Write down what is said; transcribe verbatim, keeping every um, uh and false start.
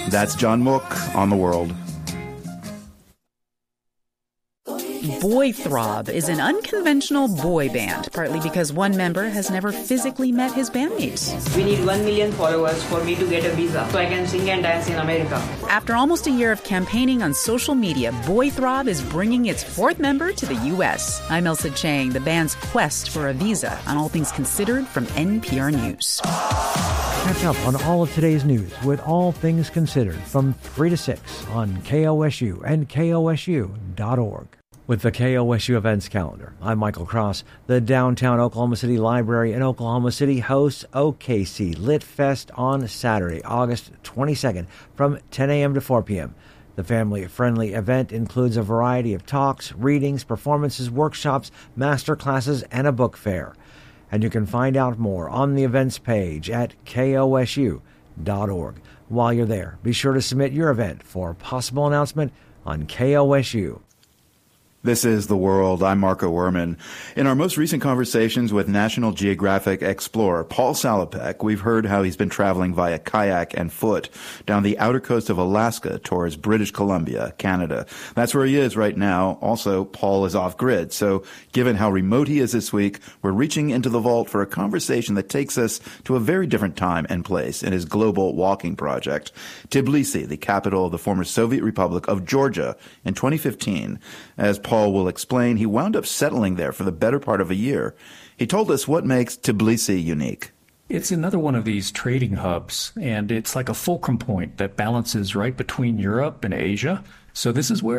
That's John Mook on The World. Boythrob is an unconventional boy band, partly because one member has never physically met his bandmates. We need one million followers for me to get a visa so I can sing and dance in America. After almost a year of campaigning on social media, Boythrob is bringing its fourth member to the U S. I'm Elsa Chang, the band's quest for a visa on All Things Considered from N P R News. Catch up on all of today's news with All Things Considered from three to six on K O S U and K O S U dot org. With the K O S U events calendar, I'm Michael Cross. The downtown Oklahoma City Library in Oklahoma City hosts O K C Lit Fest on Saturday, August twenty-second from ten a.m. to four p.m. The family-friendly event includes a variety of talks, readings, performances, workshops, master classes, and a book fair. And you can find out more on the events page at K O S U dot org. While you're there, be sure to submit your event for possible announcement on K O S U. This is The World. I'm Marco Werman. In our most recent conversations with National Geographic explorer Paul Salopek, we've heard how he's been traveling via kayak and foot down the outer coast of Alaska towards British Columbia, Canada. That's where he is right now. Also, Paul is off-grid. So given how remote he is this week, we're reaching into the vault for a conversation that takes us to a very different time and place in his global walking project. Tbilisi, the capital of the former Soviet Republic of Georgia, in twenty fifteen. As Paul Paul will explain, he wound up settling there for the better part of a year. He told us what makes Tbilisi unique. It's another one of these trading hubs, and it's like a fulcrum point that balances right between Europe and Asia. So this is where